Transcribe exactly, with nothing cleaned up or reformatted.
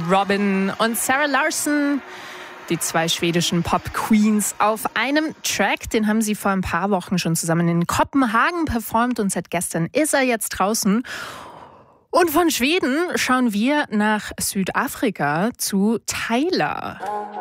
Robin und Sarah Larsson, die zwei schwedischen Pop-Queens, auf einem Track. Den haben sie vor ein paar Wochen schon zusammen in Kopenhagen performt und seit gestern ist er jetzt draußen. Und von Schweden schauen wir nach Südafrika zu Tyla.